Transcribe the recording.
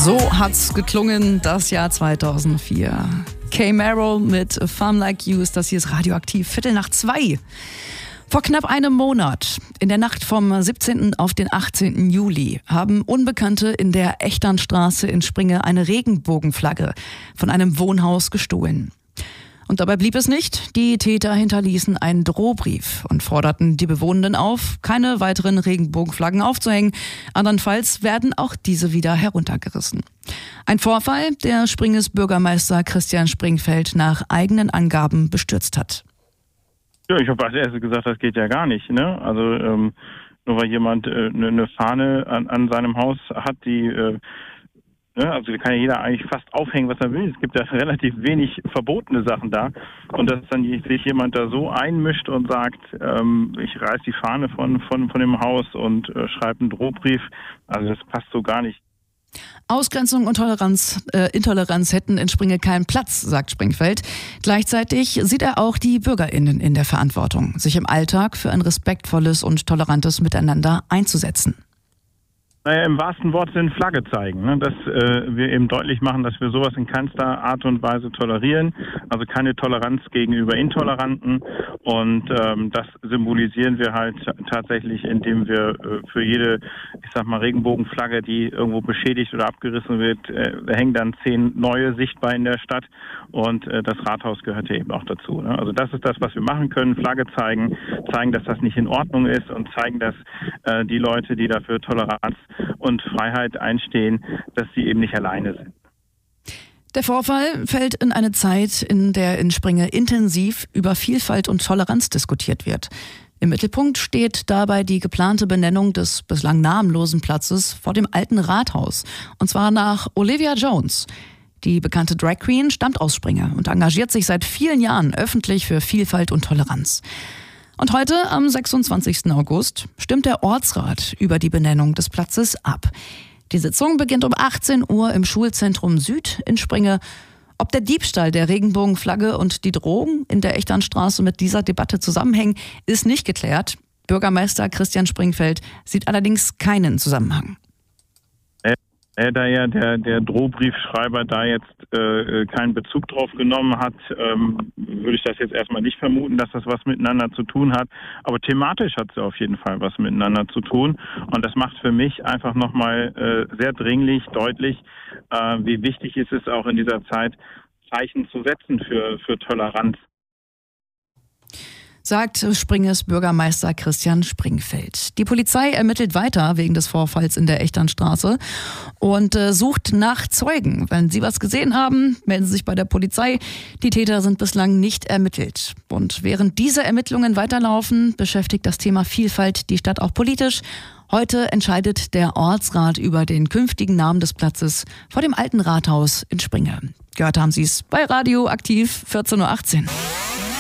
So hat's geklungen, das Jahr 2004. Kay Merrow mit A Farm Like You ist das hier, ist Radioaktiv, 1:15. Vor knapp einem Monat, in der Nacht vom 17. auf den 18. Juli, haben Unbekannte in der Echternstraße in Springe eine Regenbogenflagge von einem Wohnhaus gestohlen. Und dabei blieb es nicht. Die Täter hinterließen einen Drohbrief und forderten die Bewohnenden auf, keine weiteren Regenbogenflaggen aufzuhängen. Andernfalls werden auch diese wieder heruntergerissen. Ein Vorfall, der Springes Bürgermeister Christian Springfeld nach eigenen Angaben bestürzt hat. Ja, ich habe als erstes gesagt, das geht ja gar nicht. Ne? Also nur weil jemand eine Fahne an seinem Haus hat, die... Also kann ja jeder eigentlich fast aufhängen, was er will. Es gibt ja relativ wenig verbotene Sachen da. Und dass dann sich jemand da so einmischt und sagt, ich reiß die Fahne von dem Haus und schreibe einen Drohbrief, also das passt so gar nicht. Ausgrenzung und Intoleranz hätten in Springe keinen Platz, sagt Springfeld. Gleichzeitig sieht er auch die BürgerInnen in der Verantwortung, sich im Alltag für ein respektvolles und tolerantes Miteinander einzusetzen. Naja, im wahrsten Wortsinn Flagge zeigen, ne? Dass wir eben deutlich machen, dass wir sowas in keinster Art und Weise tolerieren, also keine Toleranz gegenüber Intoleranten, und das symbolisieren wir halt tatsächlich, indem wir für jede, Regenbogenflagge, die irgendwo beschädigt oder abgerissen wird, hängen dann 10 neue sichtbar in der Stadt, und das Rathaus gehört ja eben auch dazu, ne? Also das ist das, was wir machen können, Flagge zeigen, dass das nicht in Ordnung ist und zeigen, dass die Leute, die dafür Toleranz und Freiheit einstehen, dass sie eben nicht alleine sind. Der Vorfall fällt in eine Zeit, in der in Springe intensiv über Vielfalt und Toleranz diskutiert wird. Im Mittelpunkt steht dabei die geplante Benennung des bislang namenlosen Platzes vor dem alten Rathaus, und zwar nach Olivia Jones. Die bekannte Drag Queen stammt aus Springe und engagiert sich seit vielen Jahren öffentlich für Vielfalt und Toleranz. Und heute, am 26. August, stimmt der Ortsrat über die Benennung des Platzes ab. Die Sitzung beginnt um 18 Uhr im Schulzentrum Süd in Springe. Ob der Diebstahl der Regenbogenflagge und die Drohung in der Echternstraße mit dieser Debatte zusammenhängen, ist nicht geklärt. Bürgermeister Christian Springfeld sieht allerdings keinen Zusammenhang. Da ja der Drohbriefschreiber da jetzt keinen Bezug drauf genommen hat, würde ich das jetzt erstmal nicht vermuten, dass das was miteinander zu tun hat. Aber thematisch hat es auf jeden Fall was miteinander zu tun. Und das macht für mich einfach nochmal sehr dringlich deutlich, wie wichtig es ist, auch in dieser Zeit Zeichen zu setzen für Toleranz. Sagt Springes Bürgermeister Christian Springfeld. Die Polizei ermittelt weiter wegen des Vorfalls in der Echternstraße und sucht nach Zeugen. Wenn Sie was gesehen haben, melden Sie sich bei der Polizei. Die Täter sind bislang nicht ermittelt. Und während diese Ermittlungen weiterlaufen, beschäftigt das Thema Vielfalt die Stadt auch politisch. Heute entscheidet der Ortsrat über den künftigen Namen des Platzes vor dem alten Rathaus in Springe. Gehört haben Sie es bei Radioaktiv 14:18 Uhr.